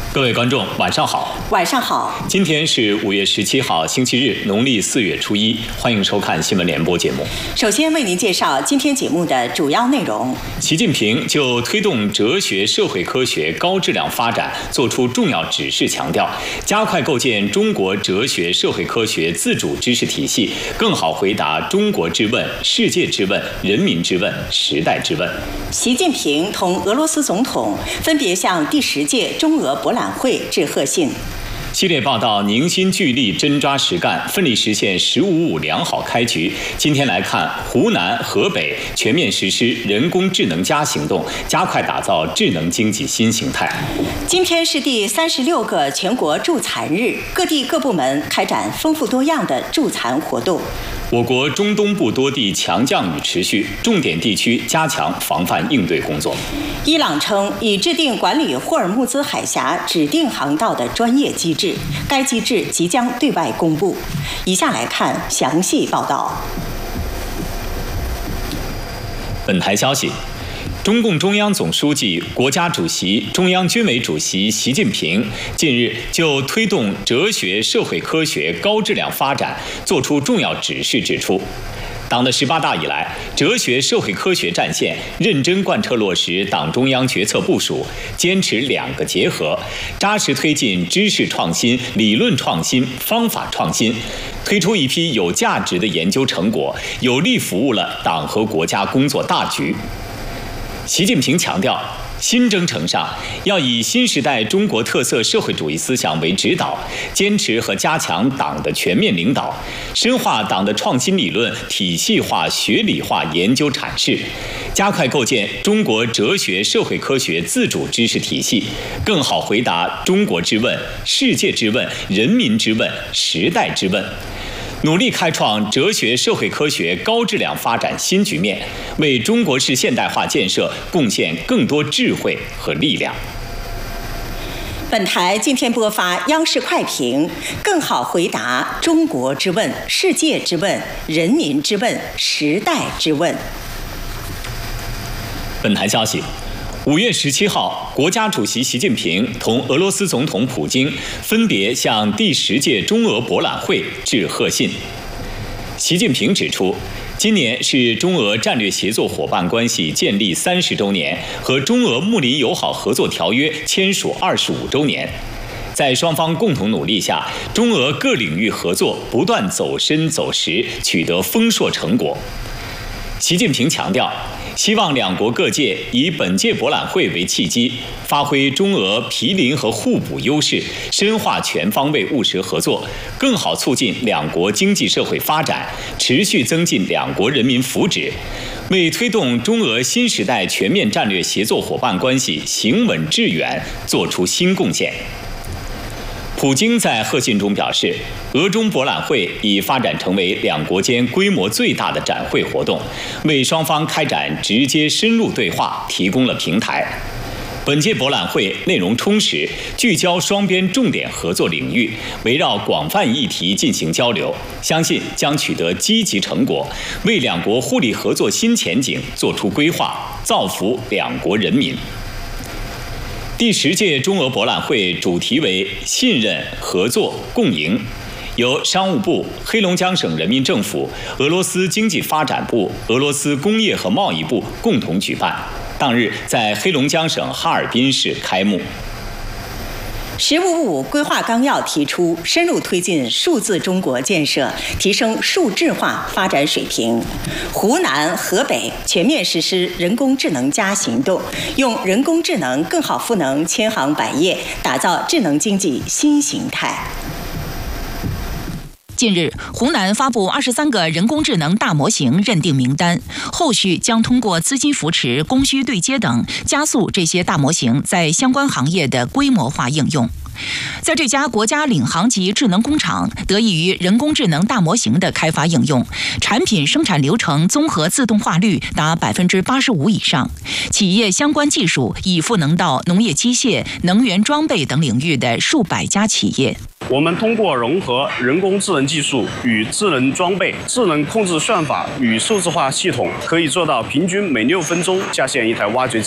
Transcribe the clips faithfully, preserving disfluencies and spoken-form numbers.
各位观众，晚上好。 晚上好。 今天是五月十七号，星期日，农历四月初一。欢迎收看新闻联播节目。 首先为您介绍今天节目的主要内容。 习近平就推动哲学、社会科学高质量发展作出重要指示，强调加快构建中国哲学、社会科学自主知识体系，更好回答中国之问、世界之问、人民之问、时代之问。 习近平同俄罗斯总统分别向第十届中俄博览会致贺信。 系列报道凝心聚力，真抓实干，奋力实现“十五五”良好开局。今天来看湖南、河北全面实施人工智能加行动，加快打造智能经济新形态。 今天是第三十六个全国助残日，各地各部门开展丰富多样的助残活动。 我国中东部多地强降雨持续，重点地区加强防范应对工作。 伊朗称已制定管理霍尔木兹海峡指定航道的专业机制，该机制即将对外公布。以下来看详细报道。 本台消息。中共中央总书记、国家主席、中央军委主席习近平近日就推动哲学、社会科学高质量发展作出重要指示，指出，党的十八大以来，哲学、社会科学战线认真贯彻落实党中央决策部署，坚持两个结合，扎实推进知识创新、理论创新、方法创新，推出一批有价值的研究成果，有力服务了党和国家工作大局。习近平强调，新征程上要以新时代中国特色社会主义思想为指导，坚持和加强党的全面领导，深化党的创新理论体系化、学理化研究阐释，加快构建中国哲学、社会科学自主知识体系，更好回答中国之问、世界之问、人民之问、时代之问。努力开创哲学、社会科学高质量发展新局面，为中国式现代化建设贡献更多智慧和力量。 本台今天播发央视快评，更好回答中国之问、世界之问、人民之问、时代之问。 本台消息。五月十七号，国家主席习近平同俄罗斯总统普京分别向第十届中俄博览会致贺信。习近平指出，今年是中俄战略协作伙伴关系建立三十周年和中俄睦邻友好合作条约签署二十五周年。在双方共同努力下，中俄各领域合作不断走深走实，取得丰硕成果。习近平强调，希望两国各界以本届博览会为契机，发挥中俄毗邻和互补优势，深化全方位务实合作，更好促进两国经济社会发展，持续增进两国人民福祉，为推动中俄新时代全面战略协作伙伴关系行稳致远作出新贡献。普京在贺信中表示，俄中博览会已发展成为两国间规模最大的展会活动，为双方开展直接深入对话提供了平台。本届博览会内容充实，聚焦双边重点合作领域，围绕广泛议题进行交流，相信将取得积极成果，为两国互利合作新前景作出规划，造福两国人民。第十届中俄博览会主题为信任、合作、共赢，由商务部、黑龙江省人民政府、俄罗斯经济发展部、俄罗斯工业和贸易部共同举办，当日在黑龙江省哈尔滨市开幕。 十五五规划纲要提出，深入推进数字中国建设，提升数智化发展水平。湖南、河北全面实施人工智能加行动，用人工智能更好赋能千行百业，打造智能经济新形态。 近日，湖南发布二十三个人工智能大模型认定名单，后续将通过资金扶持、供需对接等，加速这些大模型在相关行业的规模化应用。在这家国家领航级智能工厂，得益于人工智能大模型的开发应用，产品生产流程综合自动化率达百分之八十五以上，企业相关技术已赋能到农业机械、能源装备等领域的数百家企业。 我们通过融合人工智能技术与智能装备、智能控制算法与数字化系统，可以做到平均每六分钟下线一台挖掘机。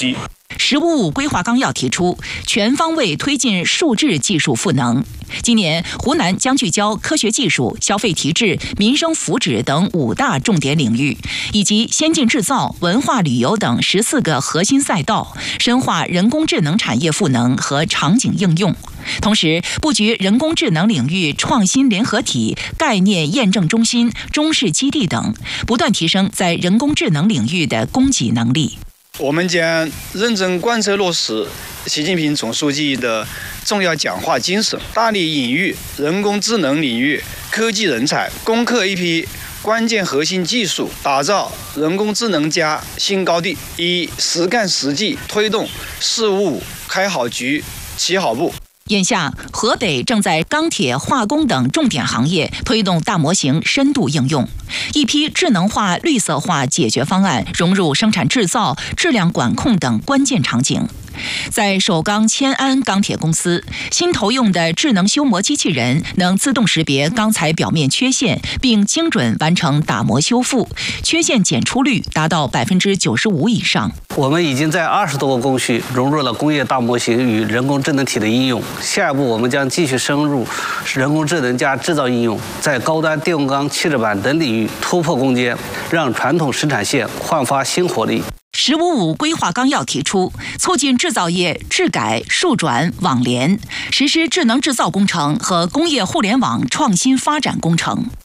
“十五五”规划纲要提出，全方位推进数智技术赋能。今年，湖南将聚焦科学技术、消费提质、民生福祉等五大重点领域，以及先进制造、文化旅游等十四个核心赛道，深化人工智能产业赋能和场景应用。同时，布局人工智能领域创新联合体、概念验证中心、中试基地等，不断提升在人工智能领域的供给能力。 我们将认真贯彻落实习近平总书记的重要讲话精神，大力引育人工智能领域科技人才，攻克一批关键核心技术，打造人工智能加新高地，以实干实际推动“十五五”开好局、起好步。 眼下，河北正在钢铁、化工等重点行业推动大模型深度应用，一批智能化、绿色化解决方案融入生产制造、质量管控等关键场景。在首钢千安钢铁公司，新投用的智能修磨机器人能自动识别钢材表面缺陷，并精准完成打磨修复，缺陷检出率达到百分之九十五以上。 我们已经在二十多个工序融入了工业大模型与人工智能体的应用。下一步，我们将继续深入人工智能加制造应用，在高端电工钢、汽制板等领域突破攻坚，让传统生产线焕发新活力。 十五五规划纲要提出，促进制造业智改、数转、网联，实施智能制造工程和工业互联网创新发展工程。